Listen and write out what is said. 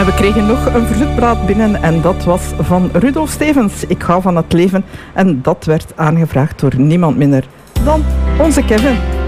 En we kregen nog een verzoekplaat binnen en dat was van Rudolf Stevens. Ik hou van het leven. En dat werd aangevraagd door niemand minder dan onze Kevin.